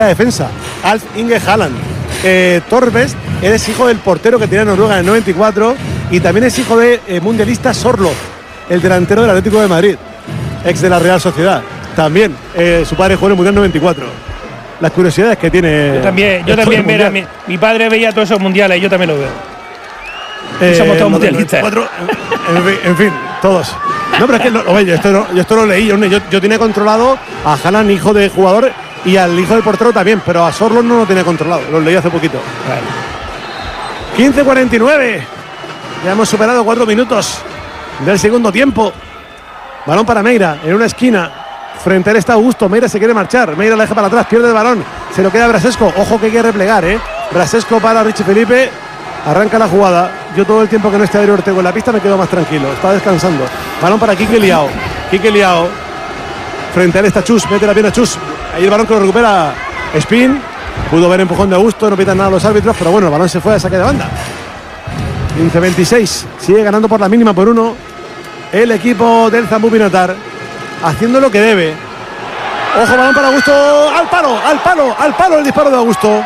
defensa, Alf Inge Haaland. Torves es hijo del portero que tenía Noruega en el 94 y también es hijo de mundialista Sorloth, el delantero del Atlético de Madrid, ex de la Real Sociedad. También su padre jugó en el Mundial 94. Las curiosidades que tiene. Yo también mira, mi padre veía todos esos mundiales y yo también lo veo. Somos todos mundialistas. En fin, todos. No, pero es que yo esto lo leí. Yo tenía controlado a Haaland, hijo de jugador, y al hijo del portero también, pero a Sorloth no lo tenía controlado. Lo leí hace poquito. Vale. 15:49. Ya hemos superado 4 minutos del segundo tiempo. Balón para Meira en una esquina. Frente a él está Augusto. Meira se quiere marchar. Meira la deja para atrás, pierde el balón. Se lo queda Brasesco. Ojo que hay que replegar, Brasesco para Richie Felipe. Arranca la jugada. Yo todo el tiempo que no esté Adri Ortego en la pista me quedo más tranquilo. Está descansando. Balón para Quique Liao. Quique Liao. Frente a él está Chus. Mete la pierna Chus. Ahí el balón que lo recupera Spin. Pudo ver empujón de Augusto. No pitan nada los árbitros. Pero bueno, el balón se fue a saque de banda. 15-26. Sigue ganando por la mínima por 1. El equipo del Zambú Pinatar. Haciendo lo que debe. Ojo, balón para Augusto. Al palo el disparo de Augusto.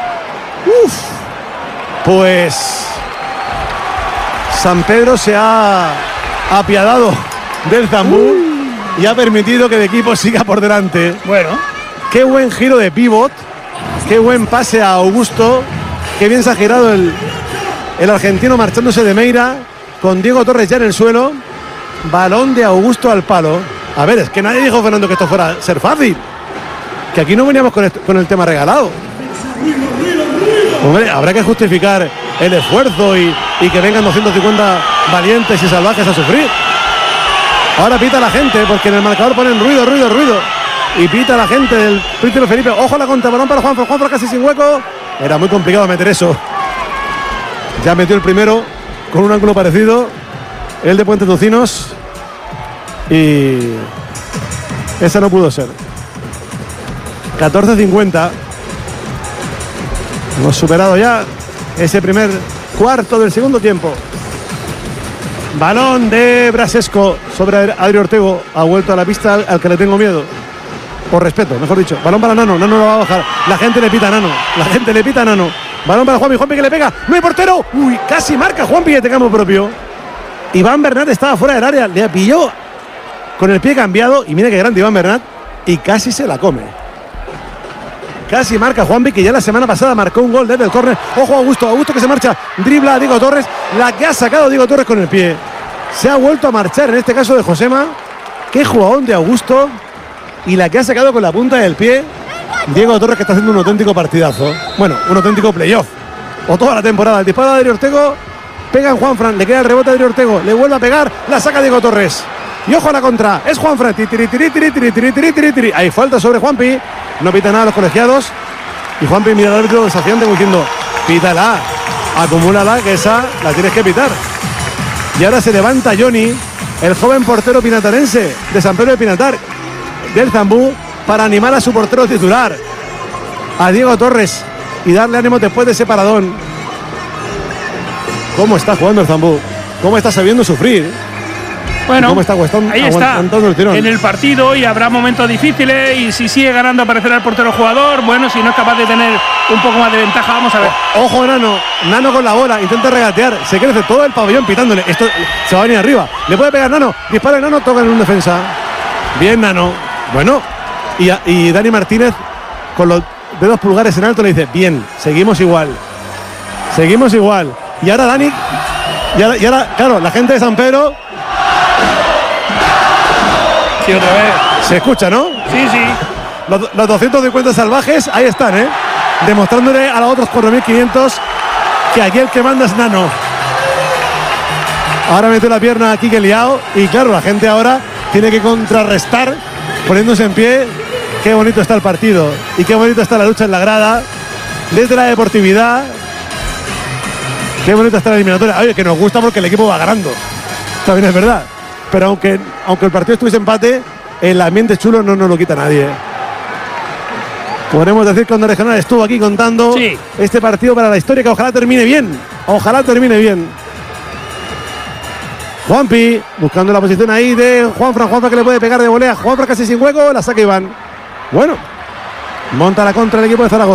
Pues San Pedro se ha apiadado del Zambú y ha permitido que el equipo siga por delante. Bueno, qué buen giro de pívot, qué buen pase a Augusto, qué bien se ha girado el argentino marchándose de Meira con Diego Torres ya en el suelo. Balón de Augusto al palo. A ver, es que nadie dijo, Fernando, que esto fuera a ser fácil, que aquí no veníamos con el tema regalado. Hombre, habrá que justificar el esfuerzo y que vengan 250 valientes y salvajes a sufrir. Ahora pita la gente, porque en el marcador ponen ruido. Y pita la gente del Príncipe Felipe. Ojo la contra, balón para Juanfran. Juanfran casi sin hueco. Era muy complicado meter eso. Ya metió el primero con un ángulo parecido. El de Puente Tocinos. Y esa no pudo ser. 14:50. Hemos superado ya ese primer cuarto del segundo tiempo. Balón de Brasesco sobre Adri Ortego. Ha vuelto a la pista al que le tengo miedo. Por respeto, mejor dicho. Balón para Nano. Nano lo va a bajar. La gente le pita a Nano. Balón para Juanpi. Juanpi que le pega. ¡No hay portero! ¡Uy! Casi marca Juanpi de campo propio. Iván Bernat estaba fuera del área. Le pilló con el pie cambiado. Y mira qué grande Iván Bernat. Y casi se la come. Casi marca Juanpi, que ya la semana pasada marcó un gol desde el córner. Ojo Augusto que se marcha, dribla a Diego Torres, la que ha sacado Diego Torres con el pie. Se ha vuelto a marchar, en este caso de Josema. Qué jugadón de Augusto. Y la que ha sacado con la punta del pie Diego Torres, que está haciendo un auténtico partidazo. Bueno, un auténtico playoff. O toda la temporada. El disparo de Adri Ortego, pega en Juanfran, le queda el rebote a Adri Ortego, le vuelve a pegar, la saca Diego Torres. Y ojo a la contra, es Juanfran. Tiri. Hay falta sobre Juanpi. No pita nada a los colegiados. Y Juanpi mira al árbitro desafiante diciendo: pítala, acumúlala, que esa la tienes que pitar. Y ahora se levanta Johnny, el joven portero pinatarense de San Pedro de Pinatar, del Zambú, para animar a su portero titular, a Diego Torres, y darle ánimo después de ese paradón. ¿Cómo está jugando el Zambú? ¿Cómo está sabiendo sufrir? Bueno, ¿cómo está ahí está, el tirón en el partido, y habrá momentos difíciles, y si sigue ganando aparecerá el portero jugador. Bueno, si no es capaz de tener un poco más de ventaja, vamos a ver. Ojo Nano con la bola, intenta regatear, se crece todo el pabellón pitándole. Esto se va a venir arriba, le puede pegar Nano, dispara Nano, toca en un defensa. Bien Nano, bueno, y Dani Martínez con los dedos pulgares en alto le dice: bien, seguimos igual. Y ahora Dani, y ahora claro, la gente de San Pedro. Sí, otra vez. Se escucha, ¿no? Sí. Los 250 salvajes, ahí están, demostrándole a los otros 4.500 que aquí el que manda es Nano. Ahora mete la pierna a Quique Liao. Y claro, la gente ahora tiene que contrarrestar poniéndose en pie. Qué bonito está el partido. Y qué bonito está la lucha en la grada. Desde la deportividad. Qué bonito está la eliminatoria. Oye, que nos gusta porque el equipo va ganando. También es verdad. Pero aunque el partido estuviese empate, el ambiente chulo no nos lo quita nadie. Podemos decir que Onda Regional estuvo aquí contando este partido para la historia, que ojalá termine bien. Juanpi, buscando la posición ahí de Juanfran que le puede pegar de volea. Juanfran casi sin hueco, la saca Iván. Bueno, Monta la contra el equipo de Zaragoza.